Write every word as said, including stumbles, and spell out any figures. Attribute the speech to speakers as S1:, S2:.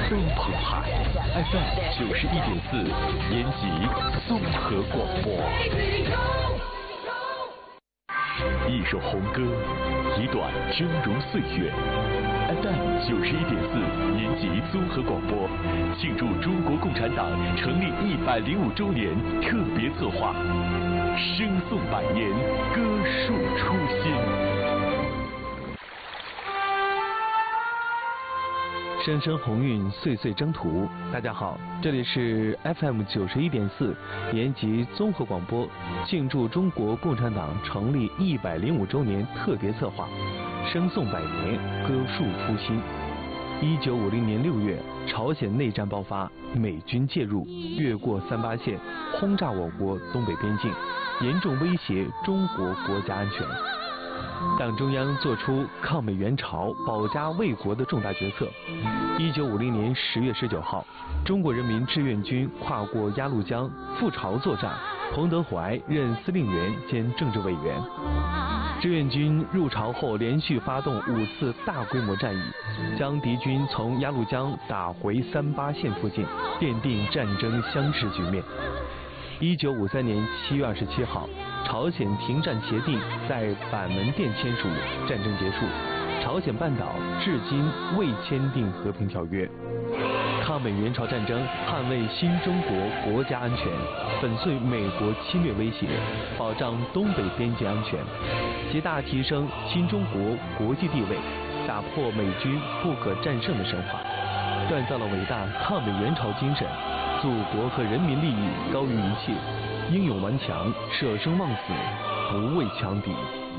S1: 都澎湃 ，F M 九十一点四，延吉综合广播。一首红歌，一段峥嵘岁月。F M 九十一点四，延吉综合广播庆祝中国共产党成立一百零五周年特别策划，声颂百年，歌述初心。
S2: 声声鸿运，岁岁征途。大家好，这里是 F M 九十一点四，延吉综合广播，庆祝中国共产党成立一百零五周年特别策划，声颂百年，歌述初心。一九五零年六月，朝鲜内战爆发，美军介入，越过三八线，轰炸我国东北边境，严重威胁中国国家安全。党中央作出抗美援朝、保家卫国的重大决策。一九五零年十月十九号，中国人民志愿军跨过鸭绿江赴朝作战，彭德怀任司令员兼政治委员。志愿军入朝后，连续发动五次大规模战役，将敌军从鸭绿江打回三八线附近，奠定战争相持局面。一九五三年七月二十七号，朝鲜停战协定在板门店签署，战争结束。朝鲜半岛至今未签订和平条约。抗美援朝战争捍卫新中国国家安全，粉碎美国侵略威胁，保障东北边界安全，极大提升新中国国际地位，打破美军不可战胜的神话，锻造了伟大抗美援朝精神。祖国和人民利益高于一切，英勇顽强，舍生忘死，不畏强敌。